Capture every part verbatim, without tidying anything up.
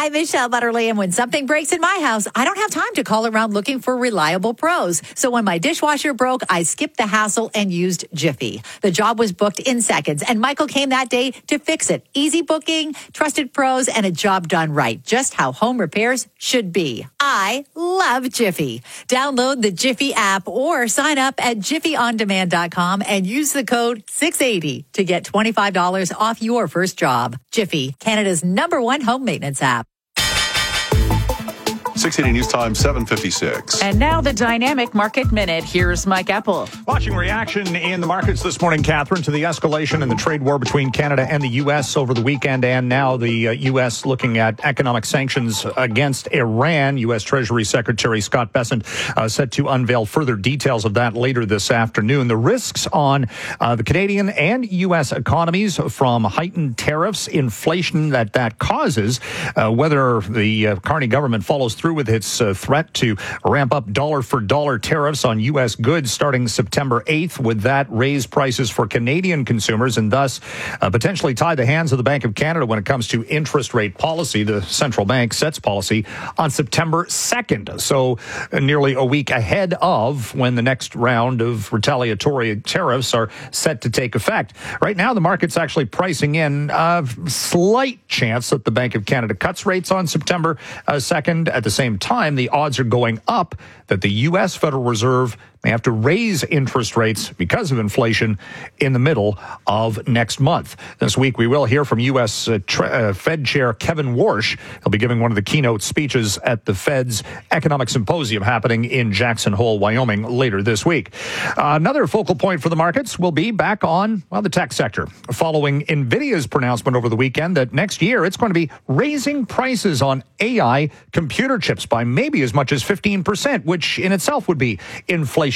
I'm Michelle Butterly, and when something breaks in my house, I don't have time to call around looking for reliable pros. So when my dishwasher broke, I skipped the hassle and used Jiffy. The job was booked in seconds, and Michael came that day to fix it. Easy booking, trusted pros, and a job done right. Just how home repairs should be. I love Jiffy. Download the Jiffy app or sign up at jiffy on demand dot com and use the code six eighty to get twenty-five dollars off your first job. Jiffy, Canada's number one home maintenance app. six eighty News Time, seven fifty-six. And now the Dynamic Market Minute. Here's Mike Apple. Watching reaction in the markets this morning, Catherine, to the escalation in the trade war between Canada and the U S over the weekend, and now the uh, U S looking at economic sanctions against Iran. U S Treasury Secretary Scott Bessent uh, set to unveil further details of that later this afternoon. The risks on uh, the Canadian and U S economies from heightened tariffs, inflation that that causes, uh, whether the uh, Carney government follows through with its uh, threat to ramp up dollar-for-dollar tariffs on U S goods starting September eighth. Would that raise prices for Canadian consumers and thus uh, potentially tie the hands of the Bank of Canada when it comes to interest rate policy? The central bank sets policy on September second, so uh, nearly a week ahead of when the next round of retaliatory tariffs are set to take effect. Right now, the market's actually pricing in a slight chance that the Bank of Canada cuts rates on September uh, second. At the same time, the odds are going up that the U S Federal Reserve may have to raise interest rates because of inflation in the middle of next month. This week, we will hear from U S Uh, tre- uh, Fed Chair Kevin Warsh. He'll be giving one of the keynote speeches at the Fed's Economic Symposium happening in Jackson Hole, Wyoming, later this week. Uh, another focal point for the markets will be back on, well, the tech sector, following NVIDIA's pronouncement over the weekend that next year it's going to be raising prices on A I computer chips by maybe as much as fifteen percent, which in itself would be inflationary.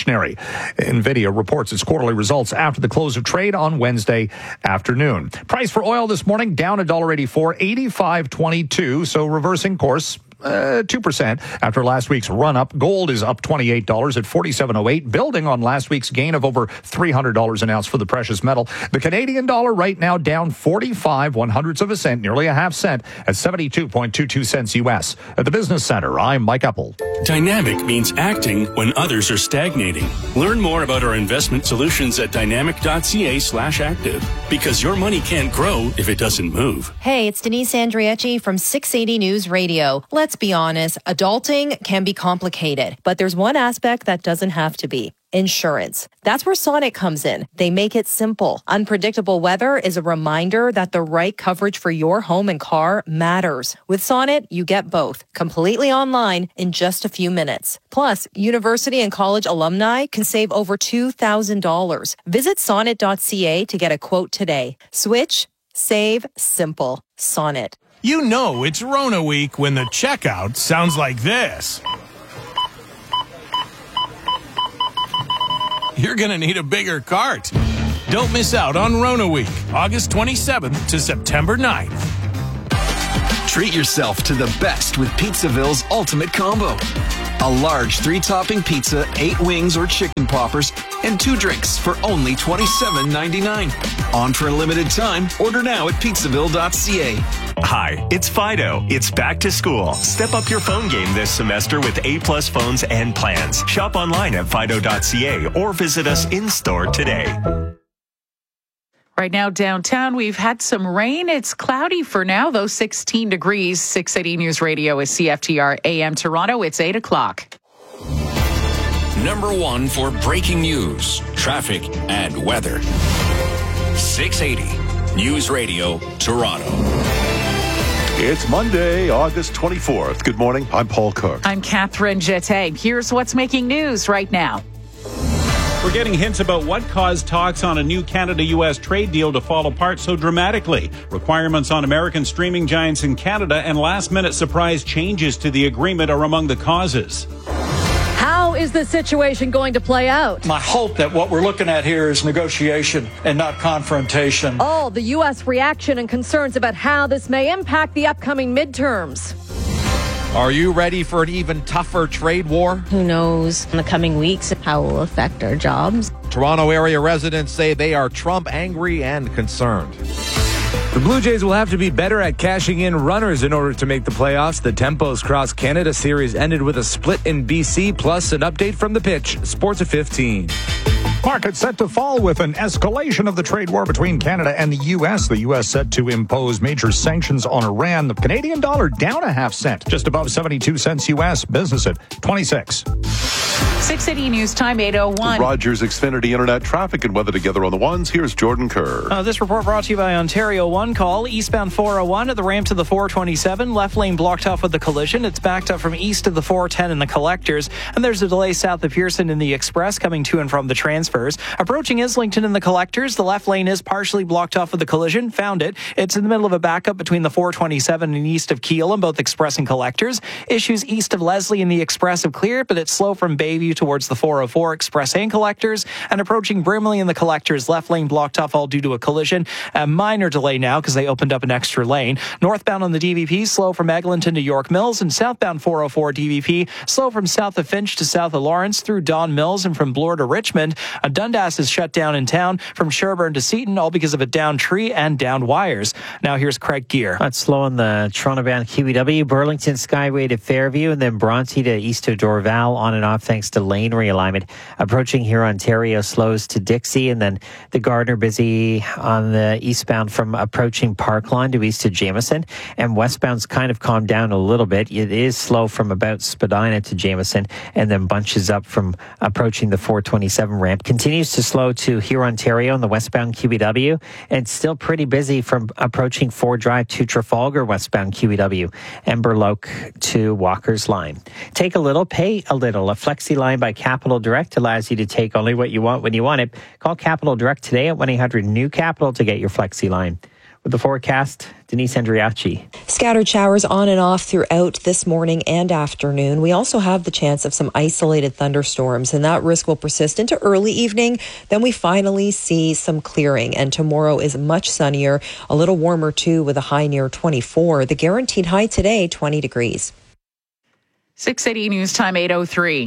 NVIDIA reports its quarterly results after the close of trade on Wednesday afternoon. Price for oil this morning down one dollar eighty-four, eighty-five twenty-two, so reversing course. Uh, two percent after last week's run-up. Gold is up twenty-eight dollars at forty-seven oh eight, building on last week's gain of over three hundred dollars an ounce for the precious metal. The Canadian dollar right now down forty-five one hundredths of a cent, nearly a half cent, at seventy-two point two two cents U S. At the Business Center, I'm Mike Apple. Dynamic means acting when others are stagnating. Learn more about our investment solutions at dynamic.ca slash active, because your money can't grow if it doesn't move. Hey, it's Denise Andriecci from six eighty News Radio. Let's be honest, adulting can be complicated, but there's one aspect that doesn't have to be. Insurance. That's where Sonnet comes in. They make it simple. Unpredictable weather is a reminder that the right coverage for your home and car matters. With Sonnet, you get both, completely online in just a few minutes. Plus, university and college alumni can save over two thousand dollars. Visit sonnet dot c a to get a quote today. Switch, save, simple. Sonnet. You know it's Rona week when the checkout sounds like this. You're going to need a bigger cart. Don't miss out on Rona week, August twenty-seventh to September ninth. Treat yourself to the best with Pizzaville's Ultimate Combo. A large three-topping pizza, eight wings or chicken poppers, and two drinks for only twenty-seven ninety-nine. On for a limited time. Order now at pizzaville dot c a. Hi, it's Fido. It's back to school. Step up your phone game this semester with A-plus phones and plans. Shop online at fido dot c a or visit us in-store today. Right now downtown, we've had some rain. It's cloudy for now, though, sixteen degrees. six eighty News Radio is C F T R A M Toronto. It's eight o'clock. Number one for breaking news, traffic, and weather. six eighty News Radio Toronto. It's Monday, August twenty-fourth. Good morning. I'm Paul Cook. I'm Catherine Jeté. Here's what's making news right now. We're getting hints about what caused talks on a new Canada-U S trade deal to fall apart so dramatically. Requirements on American streaming giants in Canada and last-minute surprise changes to the agreement are among the causes. How is the situation going to play out? I hope that what we're looking at here is negotiation and not confrontation. Oh, the U S reaction and concerns about how this may impact the upcoming midterms. Are you ready for an even tougher trade war? Who knows in the coming weeks how it will affect our jobs. Toronto area residents say they are Trump angry and concerned. The Blue Jays will have to be better at cashing in runners in order to make the playoffs. The Tempos Cross Canada series ended with a split in B C, plus an update from the pitch. Sports at fifteen. Markets set to fall with an escalation of the trade war between Canada and the U S. The U S set to impose major sanctions on Iran. The Canadian dollar down a half cent, just above seventy-two cents U S. Business at twenty-six. six eighty News Time, eight oh one. Rogers Xfinity Internet traffic and weather together on the ones. Here's Jordan Kerr. Uh, this report brought to you by Ontario One Call. Eastbound four oh one at the ramp to the four twenty-seven. Left lane blocked off with the collision. It's backed up from east of the four ten in the collectors. And there's a delay south of Pearson in the express coming to and from the transfers. Approaching Islington in the collectors, the left lane is partially blocked off with the collision. Found it. It's in the middle of a backup between the four twenty-seven and east of Keele in both express and collectors. Issues east of Leslie in the express have cleared, but it's slow from Bayview towards the four oh four express and collectors. And approaching Brimley in the collectors, left lane blocked off all due to a collision. A minor delay now because they opened up an extra lane. Northbound on the D V P, slow from Eglinton to York Mills, and southbound four oh four D V P, slow from south of Finch to south of Lawrence through Don Mills and from Bloor to Richmond. A Dundas is shut down in town from Sherburne to Seaton, all because of a downed tree and downed wires. Now here's Craig Gear. That's slow on the Toronto-bound Q E W, Burlington Skyway to Fairview, and then Bronte to east of Dorval, on and off thanks to lane realignment. Approaching here, Ontario slows to Dixie, and then the Gardner busy on the eastbound from approaching Parkline to east to Jameson, and westbound's kind of calmed down a little bit. It is slow from about Spadina to Jameson, and then bunches up from approaching the four twenty-seven ramp. Continues to slow to here, Ontario, on the westbound Q E W, and still pretty busy from approaching Ford Drive to Trafalgar westbound Q E W, and Burloak to Walker's Line. Take a little, pay a little. A Flexi line by Capital Direct allows you to take only what you want when you want it. Call Capital Direct today at one eight hundred new capital to get your Flexi line. With the forecast, Denise Andriachi. Scattered showers on and off throughout this morning and afternoon. We also have the chance of some isolated thunderstorms, and that risk will persist into early evening. Then we finally see some clearing, and tomorrow is much sunnier, a little warmer too, with a high near twenty-four. The guaranteed high today, twenty degrees. six eighty News Time, eight oh three.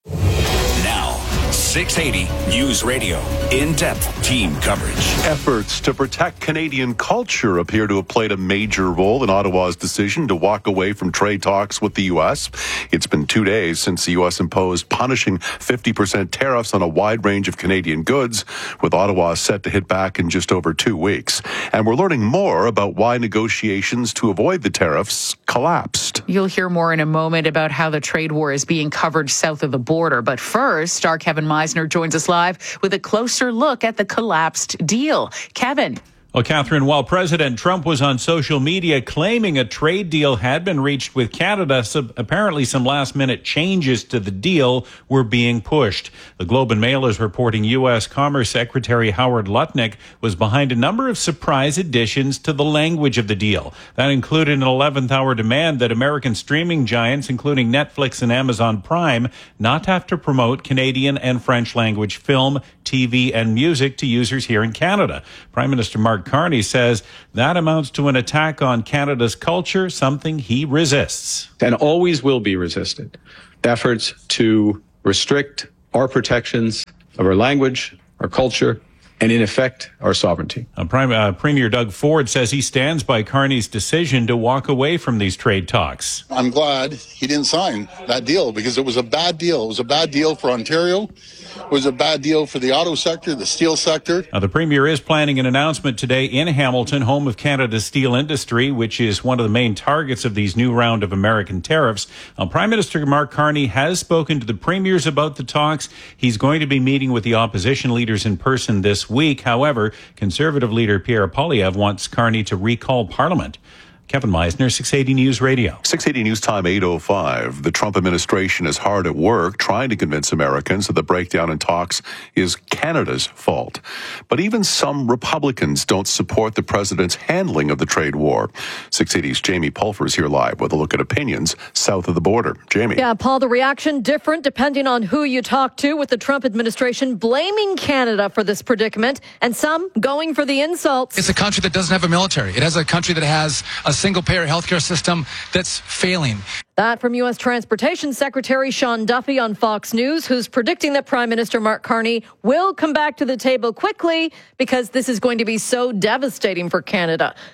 six eighty News Radio. In-depth team coverage. Efforts to protect Canadian culture appear to have played a major role in Ottawa's decision to walk away from trade talks with the U S. It's been two days since the U S imposed punishing fifty percent tariffs on a wide range of Canadian goods, with Ottawa set to hit back in just over two weeks. And we're learning more about why negotiations to avoid the tariffs collapsed. You'll hear more in a moment about how the trade war is being covered south of the border. But first, our Kevin Meisner joins us live with a closer look at the collapsed deal. Kevin. Well, Catherine, while President Trump was on social media claiming a trade deal had been reached with Canada, so apparently some last-minute changes to the deal were being pushed. The Globe and Mail is reporting U S Commerce Secretary Howard Lutnick was behind a number of surprise additions to the language of the deal. That included an eleventh hour demand that American streaming giants, including Netflix and Amazon Prime, not have to promote Canadian and French language film, T V, and music to users here in Canada. Prime Minister Mark Carney says that amounts to an attack on Canada's culture, something he resists. And always will be resisted. Efforts to restrict our protections of our language, our culture, and in effect, our sovereignty. Uh, Prime, uh, Premier Doug Ford says he stands by Carney's decision to walk away from these trade talks. I'm glad he didn't sign that deal because it was a bad deal. It was a bad deal for Ontario. It was a bad deal for the auto sector, the steel sector. Now, the Premier is planning an announcement today in Hamilton, home of Canada's steel industry, which is one of the main targets of these new round of American tariffs. Now, Prime Minister Mark Carney has spoken to the premiers about the talks. He's going to be meeting with the opposition leaders in person this week. However, Conservative leader Pierre Poilievre wants Carney to recall Parliament. Kevin Meisner, six eighty News Radio. six eighty News Time, eight oh five. The Trump administration is hard at work trying to convince Americans that the breakdown in talks is Canada's fault. But even some Republicans don't support the president's handling of the trade war. six eighty's Jamie Pulfer is here live with a look at opinions south of the border. Jamie. Yeah, Paul, the reaction different depending on who you talk to, with the Trump administration blaming Canada for this predicament and some going for the insults. It's a country that doesn't have a military. It has a country that has a single-payer healthcare system that's failing. That from U S Transportation Secretary Sean Duffy on Fox News, who's predicting that Prime Minister Mark Carney will come back to the table quickly because this is going to be so devastating for Canada.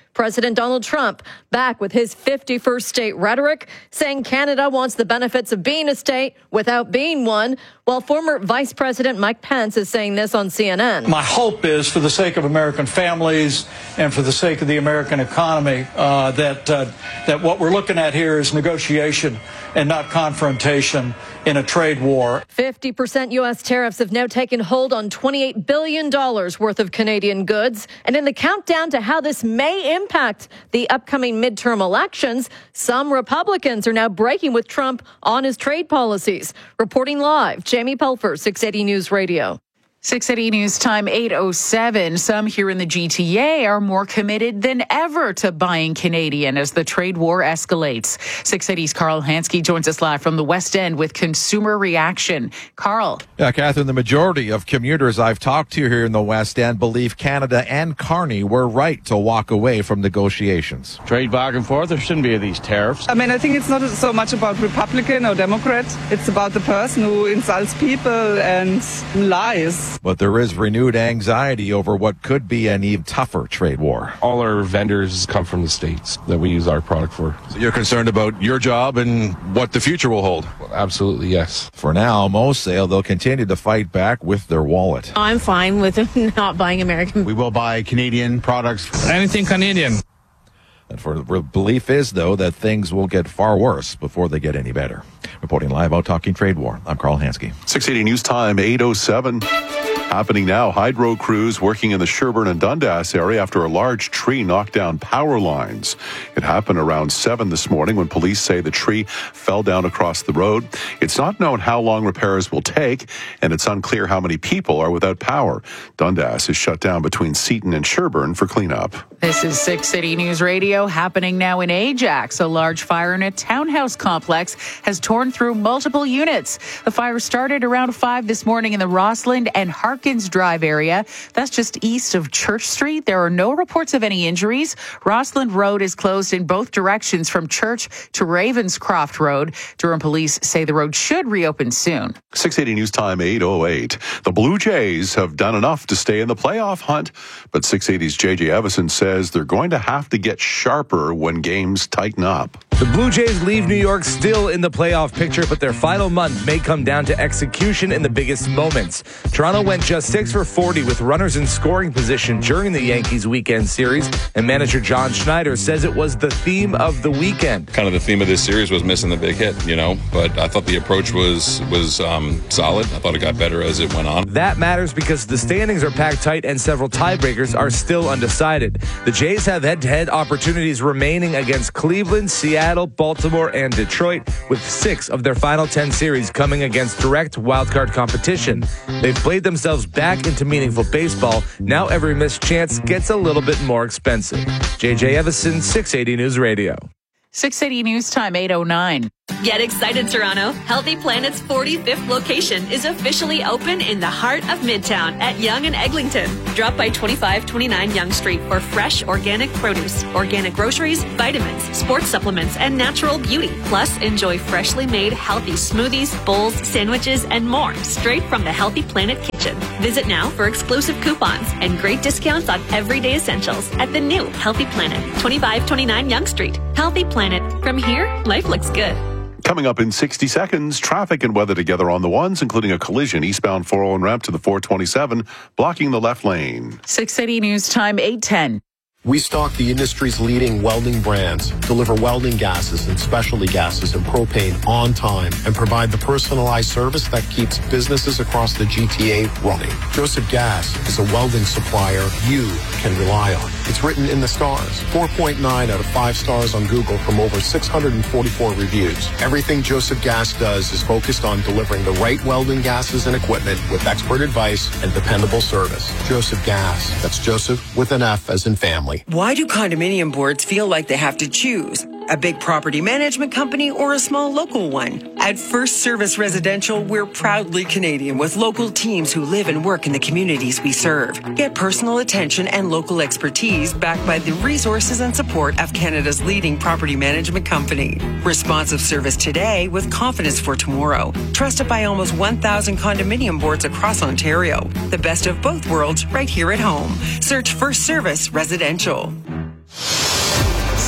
President Donald Trump back with his fifty-first state rhetoric, saying Canada wants the benefits of being a state without being one, while former Vice President Mike Pence is saying this on C N N. My hope is, for the sake of American families and for the sake of the American economy, uh, that uh, that what we're looking at here is negotiation and not confrontation in a trade war. fifty percent U S tariffs have now taken hold on twenty-eight billion dollars worth of Canadian goods. And in the countdown to how this may impact the upcoming midterm elections, some Republicans are now breaking with Trump on his trade policies. Reporting live, Jamie Pelfer, six eighty News Radio. six eighty News Time, eight oh seven. Some here in the G T A are more committed than ever to buying Canadian as the trade war escalates. six eighty's Carl Hansky joins us live from the West End with consumer reaction. Carl. Yeah, Catherine, the majority of commuters I've talked to here in the West End believe Canada and Carney were right to walk away from negotiations. Trade back and forth, there shouldn't be these tariffs. I mean, I think it's not so much about Republican or Democrat. It's about the person who insults people and lies. But there is renewed anxiety over what could be an even tougher trade war. All our vendors come from the States that we use our product for. So you're concerned about your job and what the future will hold? Well, absolutely, yes. For now, most say they'll continue to fight back with their wallet. I'm fine with not buying American. We will buy Canadian products. Anything Canadian. And for the belief is, though, that things will get far worse before they get any better. Reporting live out Talking Trade War, I'm Carl Hansky. six eighty News Time, eight oh seven. Happening now, hydro crews working in the Sherbourne and Dundas area after a large tree knocked down power lines. It happened around seven this morning when police say the tree fell down across the road. It's not known how long repairs will take, and it's unclear how many people are without power. Dundas is shut down between Seaton and Sherbourne for cleanup. This is six eighty News Radio. Happening now in Ajax. A large fire in a townhouse complex has torn through multiple units. The fire started around five this morning in the Rossland and Harkins Drive area. That's just east of Church Street. There are no reports of any injuries. Rossland Road is closed in both directions from Church to Ravenscroft Road. Durham police say the road should reopen soon. six eighty News Time, eight oh eight. The Blue Jays have done enough to stay in the playoff hunt, but six eighty's J J Evison says they're going to have to get sharper when games tighten up. The Blue Jays leave New York still in the playoff picture, but their final month may come down to execution in the biggest moments. Toronto went just six for forty with runners in scoring position during the Yankees weekend series, and manager John Schneider says it was the theme of the weekend. Kind of the theme of this series was missing the big hit, you know, but I thought the approach was was um, solid. I thought it got better as it went on. That matters because the standings are packed tight and several tiebreakers are still undecided. The Jays have head-to-head opportunities remaining against Cleveland, Seattle, Baltimore, and Detroit, with six of their final ten series coming against direct wildcard competition. They've played themselves back into meaningful baseball. Now every missed chance gets a little bit more expensive. J J Evison, six eighty News Radio. six eighty News Time, eight oh nine. Get excited, Toronto. Healthy Planet's forty-fifth location is officially open in the heart of Midtown at Yonge and Eglinton. Drop by twenty-five twenty-nine Yonge Street for fresh organic produce, organic groceries, vitamins, sports supplements, and natural beauty. Plus, enjoy freshly made healthy smoothies, bowls, sandwiches, and more straight from the Healthy Planet kitchen. Visit now for exclusive coupons and great discounts on everyday essentials at the new Healthy Planet, twenty-five twenty-nine Yonge Street. Healthy Planet. From here, life looks good. Coming up in sixty seconds, traffic and weather together on the ones, including a collision eastbound four oh one ramp to the four twenty-seven, blocking the left lane. six eighty News Time, eight ten. We stock the industry's leading welding brands, deliver welding gases and specialty gases and propane on time, and provide the personalized service that keeps businesses across the G T A running. Joseph Gas is a welding supplier you can rely on. It's written in the stars. four point nine out of five stars on Google from over six hundred forty-four reviews. Everything Joseph Gas does is focused on delivering the right welding gases and equipment with expert advice and dependable service. Joseph Gas. That's Joseph with an F as in family. Why do condominium boards feel like they have to choose? A big property management company or a small local one? At First Service Residential, we're proudly Canadian with local teams who live and work in the communities we serve. Get personal attention and local expertise backed by the resources and support of Canada's leading property management company. Responsive service today with confidence for tomorrow. Trusted by almost one thousand condominium boards across Ontario. The best of both worlds right here at home. Search First Service Residential.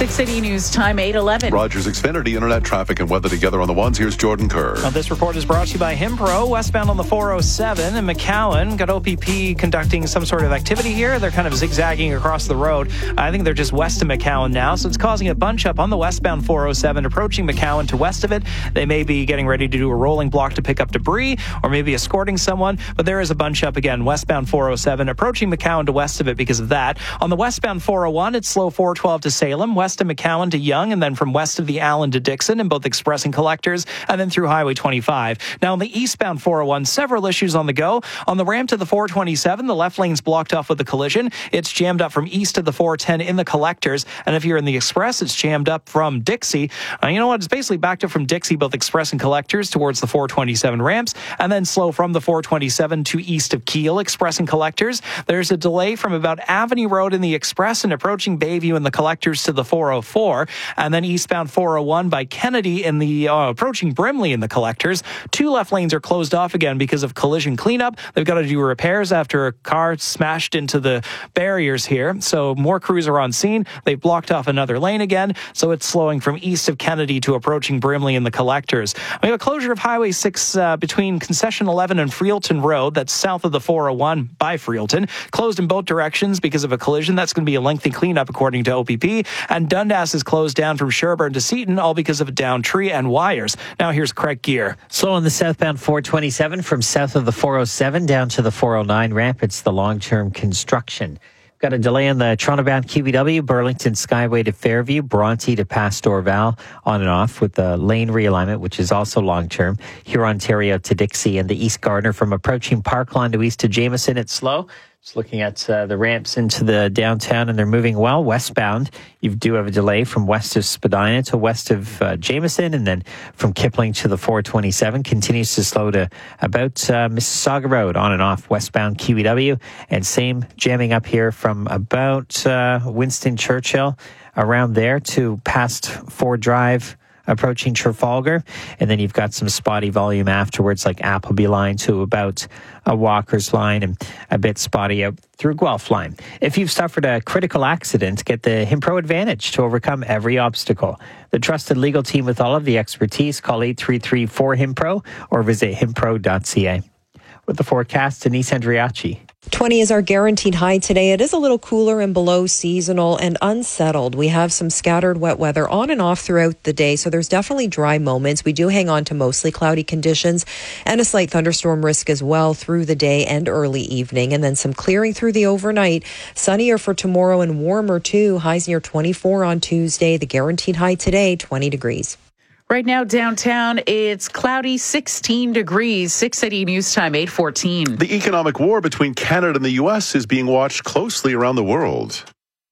six eighty News Time, eight eleven. Rogers Xfinity Internet traffic and weather together on the ones. Here's Jordan Kerr. Now, this report is brought to you by Himpro, westbound on the four oh seven. And McAllen got O P P conducting some sort of activity here. They're kind of zigzagging across the road. I think they're just west of McAllen now, so it's causing a bunch up on the westbound four oh seven, approaching McAllen to west of it. They may be getting ready to do a rolling block to pick up debris or maybe escorting someone, but there is a bunch up again, westbound four oh seven, approaching McAllen to west of it because of that. On the westbound four oh one, it's slow four twelve to Salem, west of McAllen to Young, and then from west of the Allen to Dixon in both express and collectors, and then through Highway twenty-five. Now on the eastbound four oh one, several issues on the go. On the ramp to the four twenty-seven, the left lane's blocked off with a collision. It's jammed up from east of the four ten in the collectors, and if you're in the express, it's jammed up from Dixie. Uh, you know what? It's basically backed up from Dixie, both express and collectors, towards the four twenty-seven ramps, and then slow from the four twenty-seven to east of Kiel, express and collectors. There's a delay from about Avenue Road in the express and approaching Bayview in the collectors to the four oh four, and then eastbound four oh one by Kennedy in the uh, approaching Brimley in the collectors. Two left lanes are closed off again because of collision cleanup. They've got to do repairs after a car smashed into the barriers here, so more crews are on scene. They've blocked off another lane again, so it's slowing from east of Kennedy to approaching Brimley in the collectors. We have a closure of Highway six uh, between Concession eleven and Freelton Road. That's south of the four oh one by Freelton. Closed in both directions because of a collision. That's going to be a lengthy cleanup according to O P P. And Dundas is closed down from Sherburne to Seaton, all because of a downed tree and wires. Now here's Craig Gear. Slow on the southbound four twenty-seven from south of the four oh seven down to the four oh nine ramp. It's the long-term construction. Got a delay on the Toronto-bound Q B W, Burlington Skyway to Fairview, Bronte to past Dorval, on and off with the lane realignment, which is also long-term. Huron-Ontario to Dixie, and the East Gardner from approaching Parkland to east to Jameson. It's slow. Just looking at uh, the ramps into the downtown, and they're moving well. Westbound, you do have a delay from west of Spadina to west of uh, Jameson, and then from Kipling to the four twenty-seven. Continues to slow to about uh, Mississauga Road, on and off westbound Q E W. And same jamming up here from about uh, Winston Churchill around there to past Ford Drive, approaching Trafalgar, and then you've got some spotty volume afterwards, like Appleby line to about a Walker's line, and a bit spotty out through Guelph line. If you've suffered a critical accident, get the Himpro Advantage to overcome every obstacle. The trusted legal team with all of the expertise. Call eight three three four Himpro or visit himpro dot c a. With the forecast, Denise Andriachi. twenty is our guaranteed high today. It is a little cooler and below seasonal and unsettled. We have some scattered wet weather on and off throughout the day, so there's definitely dry moments. We do hang on to mostly cloudy conditions and a slight thunderstorm risk as well through the day and early evening, and then some clearing through the overnight. Sunnier for tomorrow and warmer too. Highs near twenty-four on Tuesday. The guaranteed high today, twenty degrees. Right now, downtown, it's cloudy, sixteen degrees, six eighty News Time, eight fourteen. The economic war between Canada and the U S is being watched closely around the world.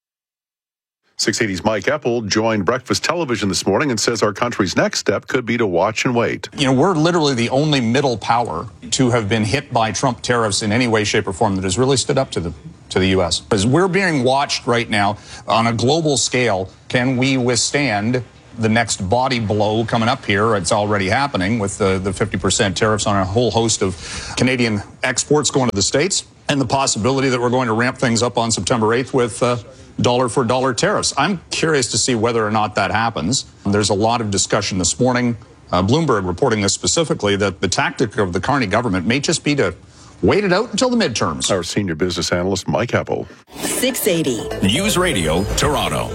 six eighty's Mike Eppel joined Breakfast Television this morning and says our country's next step could be to watch and wait. You know, we're literally the only middle power to have been hit by Trump tariffs in any way, shape, or form that has really stood up to the to the U S. As we're being watched right now on a global scale, can we withstand the next body blow coming up here? It's already happening with the, the fifty percent tariffs on a whole host of Canadian exports going to the States, and the possibility that we're going to ramp things up on September eighth with uh, dollar for dollar tariffs. I'm curious to see whether or not that happens. There's a lot of discussion this morning, uh, Bloomberg reporting this specifically, that the tactic of the Carney government may just be to wait it out until the midterms. Our senior business analyst, Mike Eppel. six eighty News Radio, Toronto.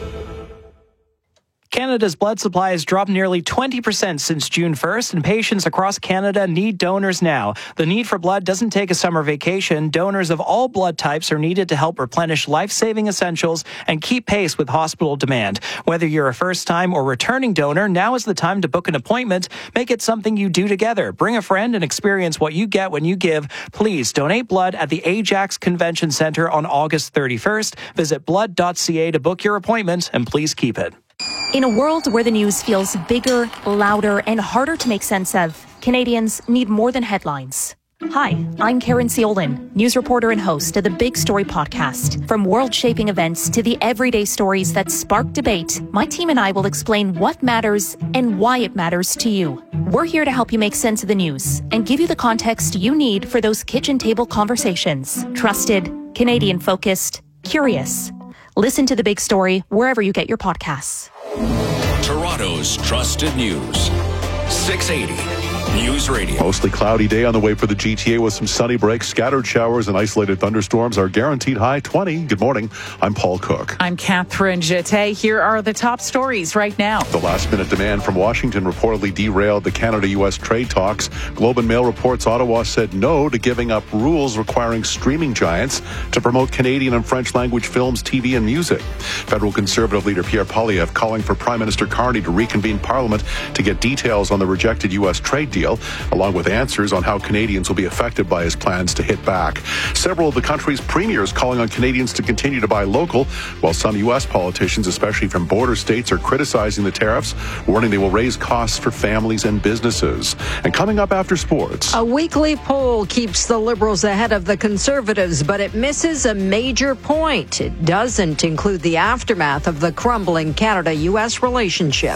Canada's blood supply has dropped nearly twenty percent since June first, and patients across Canada need donors now. The need for blood doesn't take a summer vacation. Donors of all blood types are needed to help replenish life-saving essentials and keep pace with hospital demand. Whether you're a first-time or returning donor, now is the time to book an appointment. Make it something you do together. Bring a friend and experience what you get when you give. Please donate blood at the Ajax Convention Centre on August thirty-first. Visit blood dot c a to book your appointment, and please keep it. In a world where the news feels bigger, louder, and harder to make sense of, Canadians need more than headlines. Hi, I'm Karen Seolin, news reporter and host of the Big Story podcast. From world-shaping events to the everyday stories that spark debate, my team and I will explain what matters and why it matters to you. We're here to help you make sense of the news and give you the context you need for those kitchen table conversations. Trusted, Canadian-focused, curious. Listen to The Big Story wherever you get your podcasts. Toronto's trusted news. six eighty News Radio. Mostly cloudy day on the way for the G T A with some sunny breaks, scattered showers, and isolated thunderstorms. Our guaranteed high twenty. Good morning. I'm Paul Cook. I'm Catherine Jete. Here are the top stories right now. The last-minute demand from Washington reportedly derailed the Canada-U S trade talks. Globe and Mail reports Ottawa said no to giving up rules requiring streaming giants to promote Canadian and French-language films, T V, and music. Federal Conservative leader Pierre Poilievre calling for Prime Minister Carney to reconvene Parliament to get details on the rejected U S trade deal, along with answers on how Canadians will be affected by his plans to hit back. Several of the country's premiers calling on Canadians to continue to buy local, while some U S politicians, especially from border states, are criticizing the tariffs, warning they will raise costs for families and businesses. And coming up after sports, a weekly poll keeps the Liberals ahead of the Conservatives, but it misses a major point. It doesn't include the aftermath of the crumbling Canada-U S relationship.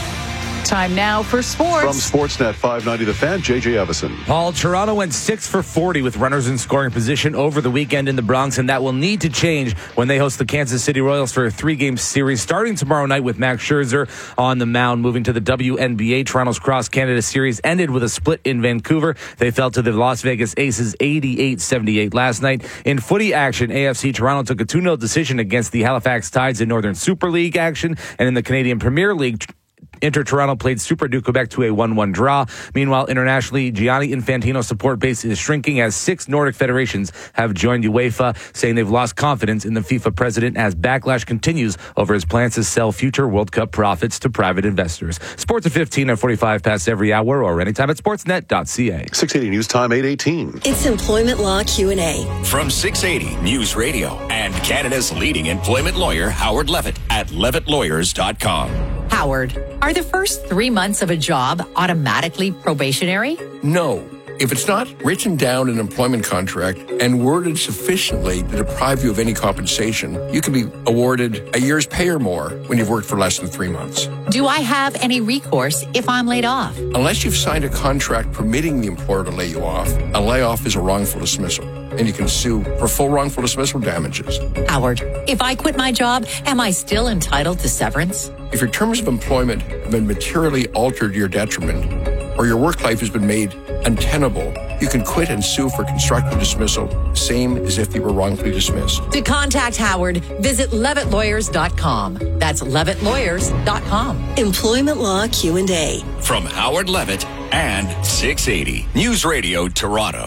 Time now for sports. From Sportsnet five ninety The Fan, J J Evison. Paul, Toronto went six for forty with runners in scoring position over the weekend in the Bronx, and that will need to change when they host the Kansas City Royals for a three-game series starting tomorrow night with Max Scherzer on the mound. Moving to the W N B A, Toronto's Cross-Canada Series ended with a split in Vancouver. They fell to the Las Vegas Aces eighty-eight seventy-eight last night. In footy action, A F C Toronto took a two nil decision against the Halifax Tides in Northern Super League action, and in the Canadian Premier League, Inter Toronto played Super du Quebec to a one one draw. Meanwhile, internationally, Gianni Infantino's support base is shrinking as six Nordic federations have joined UEFA, saying they've lost confidence in the FIFA president as backlash continues over his plans to sell future World Cup profits to private investors. Sports at fifteen and forty-five past every hour or anytime at sportsnet dot c a. six eighty News Time, eight eighteen. It's Employment Law Q and A. From six eighty News Radio and Canada's leading employment lawyer, Howard Levitt at levitt lawyers dot com. Howard, are the first three months of a job automatically probationary? No. If it's not written down in an employment contract and worded sufficiently to deprive you of any compensation, you can be awarded a year's pay or more when you've worked for less than three months. Do I have any recourse if I'm laid off? Unless you've signed a contract permitting the employer to lay you off, a layoff is a wrongful dismissal, and you can sue for full wrongful dismissal damages. Howard, if I quit my job, am I still entitled to severance? If your terms of employment have been materially altered to your detriment, or your work life has been made untenable, you can quit and sue for constructive dismissal, same as if you were wrongfully dismissed. To contact Howard, visit levitt lawyers dot com. That's levitt lawyers dot com. Employment Law Q and A. From Howard Levitt and six eighty News Radio Toronto.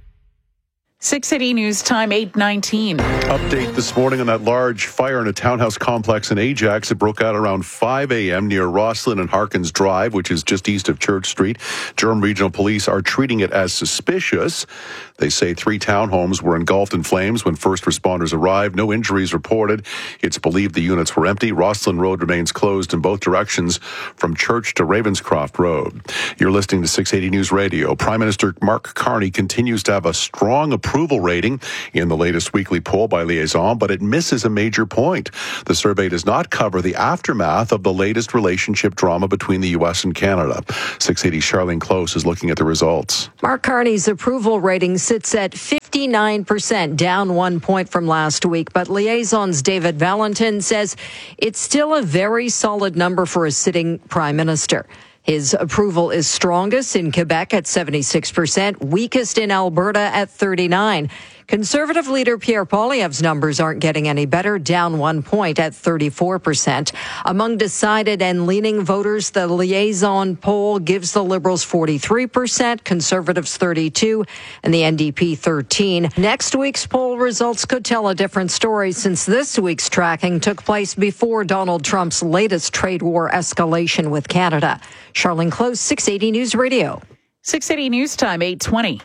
six eighty News Time, eight nineteen. Update this morning on that large fire in a townhouse complex in Ajax. It broke out around five a.m. near Rosslyn and Harkins Drive, which is just east of Church Street. Durham Regional Police are treating it as suspicious. They say three townhomes were engulfed in flames when first responders arrived. No injuries reported. It's believed the units were empty. Rosslyn Road remains closed in both directions from Church to Ravenscroft Road. You're listening to six eighty News Radio. Prime Minister Mark Carney continues to have a strong approval rating in the latest weekly poll by Liaison, but it misses a major point. The survey does not cover the aftermath of the latest relationship drama between the U S and Canada. six eighty Charlene Close is looking at the results. Mark Carney's approval rating sits at fifty-nine percent, down one point from last week. But Liaison's David Valentin says it's still a very solid number for a sitting prime minister. His approval is strongest in Quebec at seventy-six percent, weakest in Alberta at thirty-nine. Conservative leader Pierre Poilievre's numbers aren't getting any better, down one point at thirty-four percent. Among decided and leaning voters, the Liaison poll gives the Liberals forty-three percent, Conservatives thirty-two, and the N D P thirteen. Next week's poll results could tell a different story, since this week's tracking took place before Donald Trump's latest trade war escalation with Canada. Charlene Close, six eighty News Radio. six eighty News Time, eight twenty.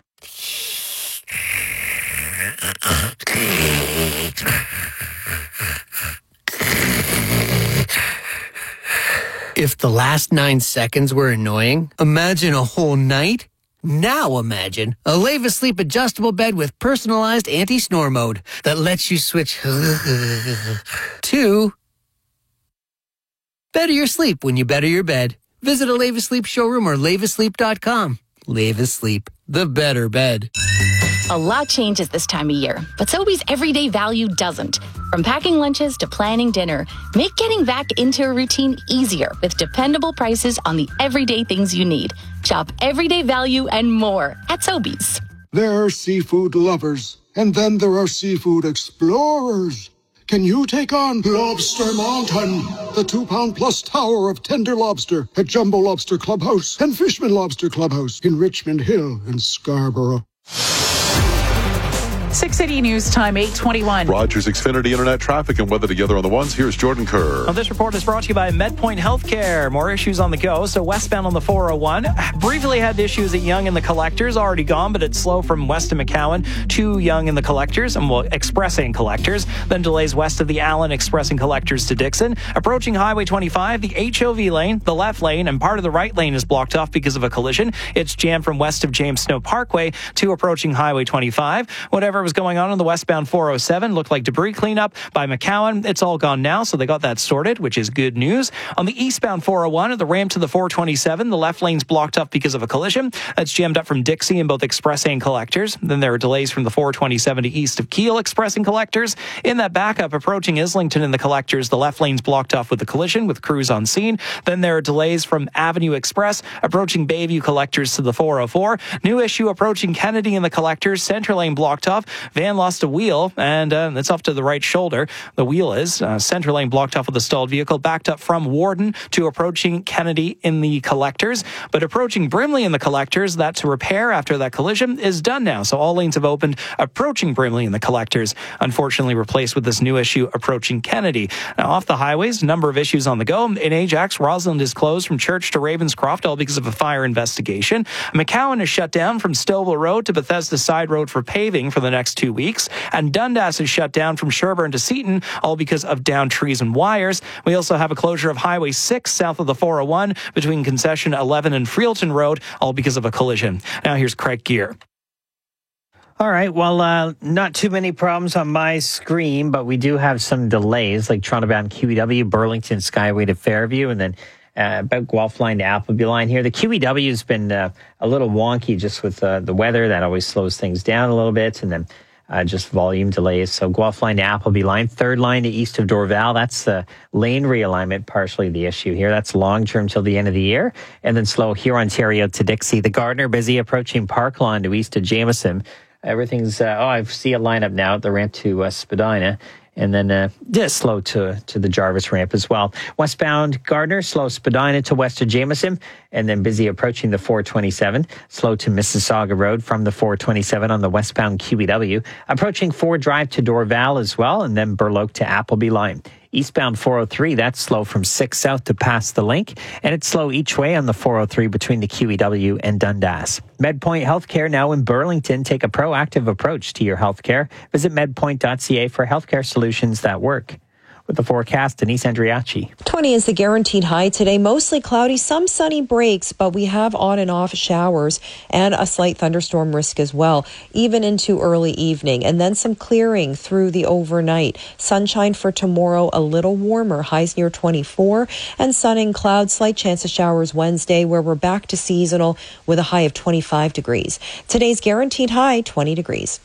If the last nine seconds were annoying, imagine a whole night. Now imagine a Leva Sleep adjustable bed with personalized anti-snore mode that lets you switch to better your sleep when you better your bed. Visit a Leva Sleep showroom or leva sleep dot com. Leva Sleep, the better bed. A lot changes this time of year, but Sobeys everyday value doesn't. From packing lunches to planning dinner, make getting back into a routine easier with dependable prices on the everyday things you need. Shop everyday value and more at Sobeys. There are seafood lovers, and then there are seafood explorers. Can you take on Lobster Mountain, the two-pound plus tower of tender lobster at Jumbo Lobster Clubhouse and Fishman Lobster Clubhouse in Richmond Hill and Scarborough? six eighty News Time, eight twenty-one. Rogers Xfinity Internet traffic and weather together on the ones. Here's Jordan Kerr. Well, this report is brought to you by MedPoint Healthcare. More issues on the go. So westbound on the four oh one. Briefly had issues at Yonge and the Collectors. Already gone, but it's slow from west of McCowan to Yonge and the Collectors, and well, Express and Collectors. Then delays west of the Allen Express and Collectors to Dixon. Approaching Highway twenty-five, the H O V lane, the left lane, and part of the right lane is blocked off because of a collision. It's jammed from west of James Snow Parkway to approaching Highway twenty-five. Whatever was going on on the westbound four oh seven looked like debris cleanup by McCowan. It's all gone now, so they got that sorted, which is good news. On the eastbound four oh one, at the ramp to the four twenty-seven, the left lane's blocked up because of a collision. That's jammed up from Dixie in both Express and Collectors. Then there are delays from the four twenty-seven to east of Kiel Express and Collectors. In that backup, approaching Islington and the Collectors, the left lane's blocked off with a collision with crews on scene. Then there are delays from Avenue Express approaching Bayview Collectors to the four oh four. New issue approaching Kennedy and the Collectors, center lane blocked off. Van lost a wheel, and uh, it's off to the right shoulder. The wheel is uh, center lane blocked off with a stalled vehicle, backed up from Warden to approaching Kennedy in the Collectors. But approaching Brimley in the Collectors, that's repair after that collision is done now. So all lanes have opened approaching Brimley in the Collectors, unfortunately replaced with this new issue approaching Kennedy. Now off the highways, a number of issues on the go. In Ajax, Roslyn is closed from Church to Ravenscroft, all because of a fire investigation. McCowan is shut down from Stillwell Road to Bethesda Side Road for paving for the next two weeks. And Dundas is shut down from Sherburne to Seaton, all because of downed trees and wires. We also have a closure of Highway six south of the four oh one between Concession eleven and Freelton Road, all because of a collision. Now here's Craig Gear. All right. Well, uh, not too many problems on my screen, but we do have some delays, like Toronto-bound Q E W, Burlington Skyway to Fairview, and then Uh, about Guelph line to Appleby line here. The Q E W has been uh, a little wonky just with uh, the weather. That always slows things down a little bit. And then uh, just volume delays. So Guelph line to Appleby line. Third line to east of Dorval. That's the lane realignment, partially the issue here. That's long-term till the end of the year. And then slow here, Ontario to Dixie. The Gardner busy approaching Park Lawn to east of Jameson. Everything's, uh, oh, I see a lineup now at the ramp to uh, Spadina. And then uh, just slow to, to the Jarvis ramp as well. Westbound Gardner, slow Spadina to west of Jameson, and then busy approaching the four twenty-seven. Slow to Mississauga Road from the four twenty-seven on the westbound Q E W. Approaching Ford Drive to Dorval as well, and then Burloak to Appleby line. Eastbound four oh three, that's slow from six south to past the link, and it's slow each way on the four oh three between the Q E W and Dundas. MedPoint Healthcare now in Burlington. Take a proactive approach to your healthcare. Visit medpoint dot c a for healthcare solutions that work. With the forecast, Denise Andriachi. twenty is the guaranteed high today. Mostly cloudy, some sunny breaks, but we have on and off showers and a slight thunderstorm risk as well, even into early evening. And then some clearing through the overnight. Sunshine for tomorrow, a little warmer, highs near twenty-four. And sun and clouds, slight chance of showers Wednesday, where we're back to seasonal with a high of twenty-five degrees. Today's guaranteed high, twenty degrees.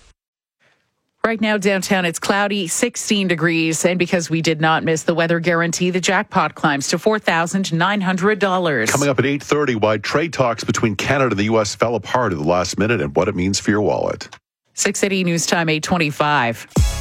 Right now, downtown, it's cloudy, sixteen degrees. And because we did not miss the weather guarantee, the jackpot climbs to four thousand nine hundred dollars. Coming up at eight thirty, why trade talks between Canada and the U S fell apart at the last minute and what it means for your wallet. six eighty News Time, eight twenty-five.